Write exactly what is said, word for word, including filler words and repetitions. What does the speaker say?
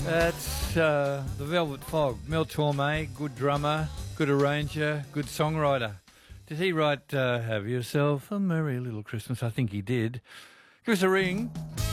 That's uh, the Velvet Fog. Mel Torme, good drummer, good arranger, good songwriter. Did he write uh, Have Yourself a Merry Little Christmas? I think he did. Give us a ring.